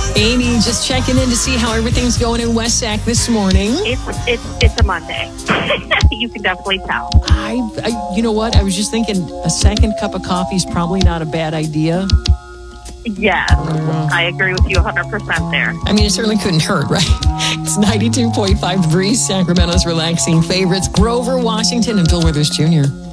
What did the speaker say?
Amy, just checking in to see how everything's going in West Sac this morning. It's a Monday. You can definitely tell. You know what? I was just thinking a second cup of coffee is probably not a bad idea. Yes, I agree with you 100% there. I mean, it certainly couldn't hurt, right? It's 92.5 degrees, Sacramento's relaxing favorites, Grover, Washington, and Bill Withers Jr.